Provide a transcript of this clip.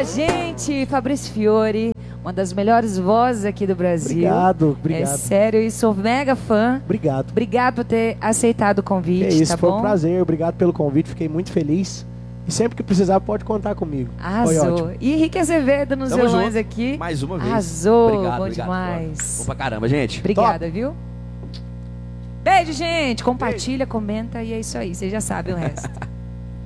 a gente, Fabrício Fiore, uma das melhores vozes aqui do Brasil. Obrigado. É sério, e sou mega fã. Obrigado. Obrigado por ter aceitado o convite, É isso, tá foi bom? um prazer. Obrigado pelo convite, fiquei muito feliz. E sempre que precisar, pode contar comigo. Arrasou. E Henrique Azevedo nos Tamo violões junto. aqui. Mais uma vez. Arrasou, Obrigado, bom obrigado, demais. Bom pra caramba, gente. Obrigada, viu? Beijo, gente. Compartilha, comenta e é isso aí. Vocês já sabem o resto.